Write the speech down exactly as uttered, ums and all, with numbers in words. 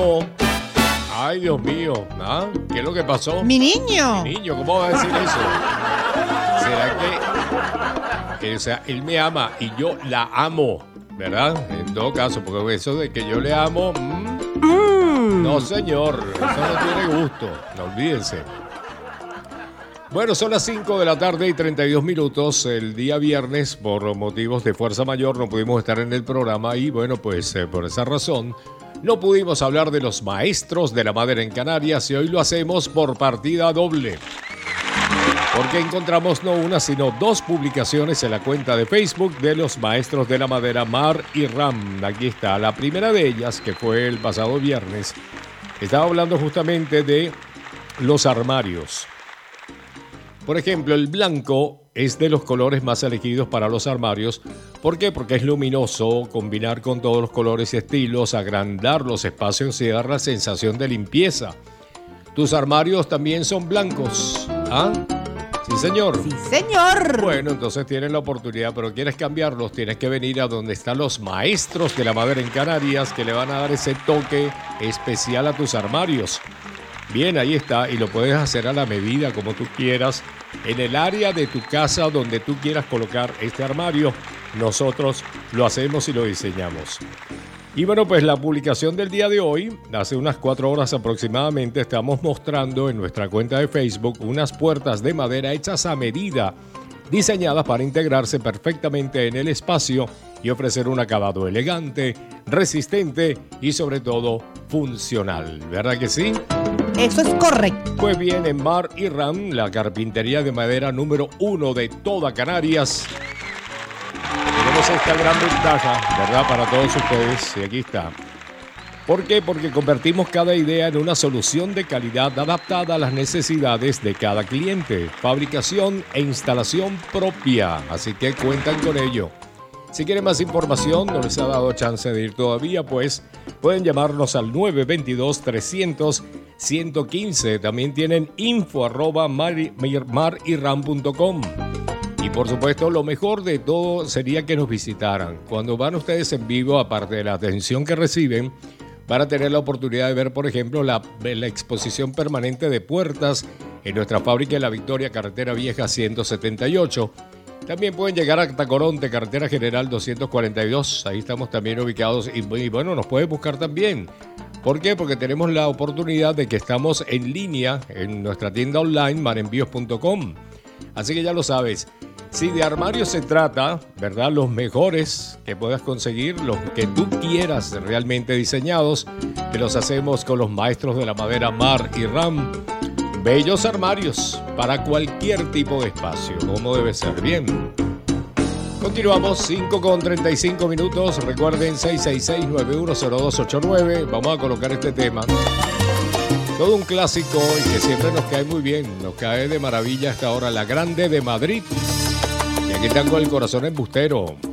Ay, Dios mío, ¿ah? ¿Qué es lo que pasó? Mi niño. Mi niño, ¿cómo va a decir eso? ¿Será que, que, o sea, él me ama y yo la amo, ¿verdad? En todo caso, porque eso de que yo le amo, mmm, mm. no señor, eso no tiene gusto, no olvídense. Bueno, son las cinco de la tarde y treinta y dos minutos. El día viernes, por motivos de fuerza mayor, no pudimos estar en el programa y bueno, pues eh, por esa razón no pudimos hablar de los maestros de la madera en Canarias y hoy lo hacemos por partida doble. Porque encontramos no una, sino dos publicaciones en la cuenta de Facebook de los maestros de la madera Mar y Ram. Aquí está, la primera de ellas, que fue el pasado viernes, estaba hablando justamente de los armarios. Por ejemplo, el blanco es de los colores más elegidos para los armarios. ¿Por qué? Porque es luminoso, combinar con todos los colores y estilos, agrandar los espacios y dar la sensación de limpieza. ¿Tus armarios también son blancos? ¿Ah? Sí, señor. Sí, señor. Bueno, entonces tienes la oportunidad, pero quieres cambiarlos, tienes que venir a donde están los maestros de la madera en Canarias, que le van a dar ese toque especial a tus armarios. Bien, ahí está, y lo puedes hacer a la medida como tú quieras, en el área de tu casa donde tú quieras colocar este armario. Nosotros lo hacemos y lo diseñamos. Y bueno, pues la publicación del día de hoy, hace unas cuatro horas aproximadamente, estamos mostrando en nuestra cuenta de Facebook unas puertas de madera hechas a medida, diseñadas para integrarse perfectamente en el espacio y ofrecer un acabado elegante, resistente y sobre todo funcional. ¿Verdad que sí? Eso es correcto. Pues bien, en Mar y Ram, la carpintería de madera número uno de toda Canarias, tenemos esta gran ventaja, ¿verdad? Para todos ustedes, y aquí está. ¿Por qué? Porque convertimos cada idea en una solución de calidad adaptada a las necesidades de cada cliente. Fabricación e instalación propia, así que cuentan con ello. Si quieren más información, no les ha dado chance de ir todavía, pues pueden llamarnos al nueve dos dos, trescientos, ciento quince. También tienen info arroba mar y ram punto com. Y por supuesto, lo mejor de todo sería que nos visitaran. Cuando van ustedes en vivo, aparte de la atención que reciben, van a tener la oportunidad de ver, por ejemplo, la, la exposición permanente de puertas en nuestra fábrica de La Victoria, carretera vieja ciento setenta y ocho. También pueden llegar a Tacoronte, carretera general doscientos cuarenta y dos. Ahí estamos también ubicados y, y bueno, nos pueden buscar también. ¿Por qué? Porque tenemos la oportunidad de que estamos en línea en nuestra tienda online marenvíos punto com. Así que ya lo sabes. Si de armarios se trata, ¿verdad? Los mejores que puedas conseguir, los que tú quieras realmente diseñados, que los hacemos con los maestros de la madera Mar y Ram. Bellos armarios para cualquier tipo de espacio, como debe ser. Bien. Continuamos, cinco con treinta y cinco minutos. Recuerden, seis seis seis, nueve uno cero dos ocho nueve. Vamos a colocar este tema. Todo un clásico y que siempre nos cae muy bien. Nos cae de maravilla hasta ahora, La Grande de Madrid. Y aquí tengo el corazón embustero.